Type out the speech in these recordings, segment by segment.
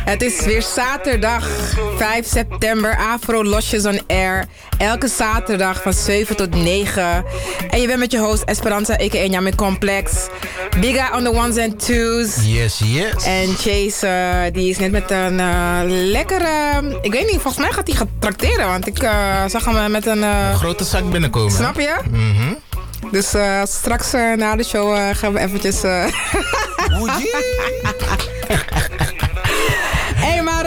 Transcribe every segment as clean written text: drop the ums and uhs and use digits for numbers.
Het is weer zaterdag 5 september. Afro Losjes on Air. Elke zaterdag van 7 tot 9. En je bent met je host Esperanza, a.k.a. Nyame Complex. Biga on the ones and twos. Yes, yes. En Chase, die is net met een lekkere... Ik weet niet, volgens mij gaat hij gaan trakteren. Want ik zag hem met een... grote zak binnenkomen. Snap je? Mm-hmm. Dus straks na de show gaan we eventjes... Hey, maar...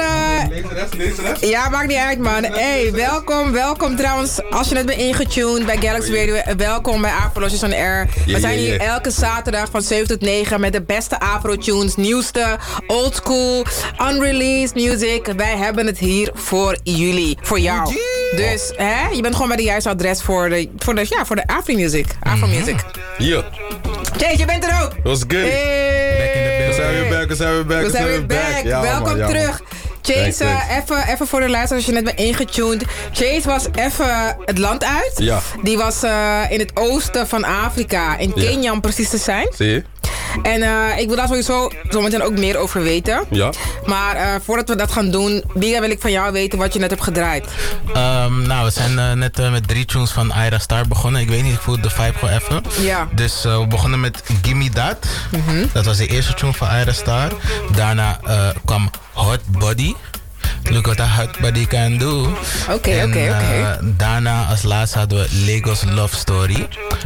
Ja, maakt niet uit, man. Hey, welkom trouwens. Als je net bent ingetuned bij Galaxy Radio, welkom bij Afro Losjes on Air. We zijn hier elke zaterdag van 7 tot 9 met de beste Afro-tunes, nieuwste, old school, unreleased music. Wij hebben het hier voor jullie, voor jou. Dus je bent gewoon bij de juiste adres voor de Afro-music. Afro-music. Ja. Chase, je bent er ook. What's good? Hey. We zijn weer back. Ja, welkom terug. Chase, even voor de luisteraars als je net bent ingetuned. Chase was even het land uit. Ja. Die was in het oosten van Afrika, in Kenia om precies te zijn. Zie je? En ik wil daar sowieso zometeen ook meer over weten. Ja. Maar voordat we dat gaan doen, Biga, wil ik van jou weten wat je net hebt gedraaid. We zijn net met 3 tunes van Ira Star begonnen. Ik weet niet, ik voel de vibe gewoon even. Ja. Dus we begonnen met Gimme That. Mm-hmm. Dat was de eerste tune van Ira Star. Daarna kwam Hot Body. Look what a hot body can do. Oké. Daarna als laatste hadden we Lagos Love Story.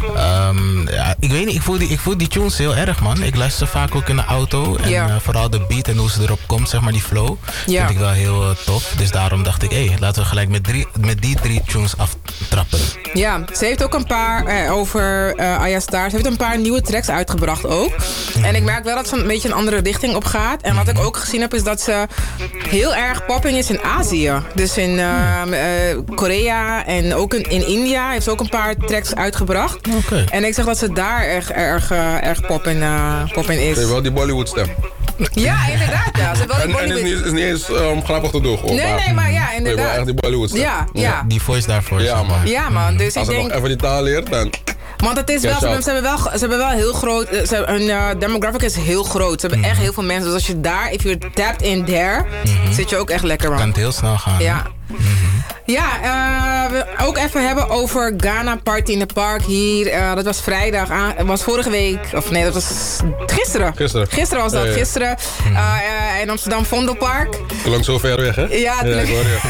Ik weet niet, ik voel die tunes heel erg, man. Ik luister vaak ook in de auto. En vooral de beat en hoe ze erop komt, zeg maar, die flow. Vind ik wel heel tof. Dus daarom dacht ik, laten we gelijk met die 3 tunes aftrappen. Ja, ze heeft ook een paar, over Aya Star, ze heeft een paar nieuwe tracks uitgebracht ook. Mm-hmm. En ik merk wel dat ze een beetje een andere richting op gaat. En wat ik ook gezien heb, is dat ze heel erg popping is in Azië. Dus in Korea en ook in India heeft ze ook een paar tracks uitgebracht. Okay. En ik zeg dat ze daar erg pop in is. Ze heeft wel die Bollywood stem. Ja, inderdaad. Ja. Ze wel en het is niet eens grappig te doen. Gewoon. Nee, maar ja, inderdaad. Wel echt die Bollywood stem. Ja. Die voice daarvoor. Ja, man. Ja, man. Dus als ik ze denk... nog even die taal leert, dan... Want het is wel, ze hebben wel heel groot... hun demographic is heel groot. Ze hebben echt heel veel mensen. Dus als je daar, if you're tapped in there, zit je ook echt lekker, man. Kan het heel snel gaan. Ja. Ja, we ook even hebben over Ghana Party in the Park hier. Dat was vrijdag, was vorige week. Of nee, dat was gisteren. Gisteren was dat, gisteren. In Amsterdam Vondelpark. Klonk zo ver weg, hè? Ja, het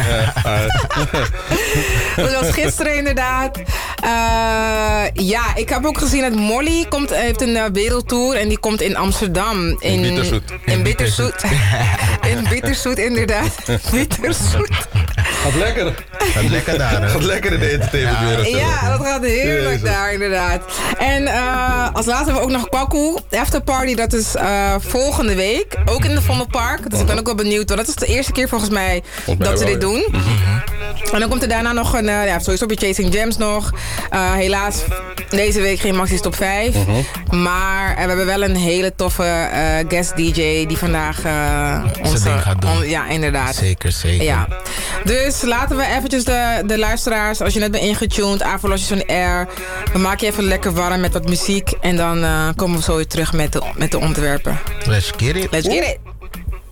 dat was gisteren inderdaad. Ik heb ook gezien dat Molly heeft een wereldtour. En die komt in Amsterdam. In Bitterzoet. In Bitterzoet, inderdaad. Bitterzoet. Gaat lekker. Gaat lekker daar, hè? Gaat lekker in de entertainmentwereld. Ja, dat gaat heerlijk daar, inderdaad. En als laatste hebben we ook nog Kwaku Afterparty. Dat is volgende week. Ook in de Vondelpark. Dus ik ben ook wel benieuwd. Want dat is de eerste keer volgens mij dat ze dit doen. En dan komt er daarna nog sowieso bij Chasing Gems nog. Helaas deze week geen Maxi's Top 5. Maar we hebben wel een hele toffe guest DJ die vandaag onze ding gaat doen. Ja, inderdaad. Zeker. Ja. Dus laten we eventjes de luisteraars, als je net bent ingetuned, Afro Losjes on Air, we maken je even lekker warm met wat muziek en dan komen we zo weer terug met de onderwerpen. Let's get it. Let's get it.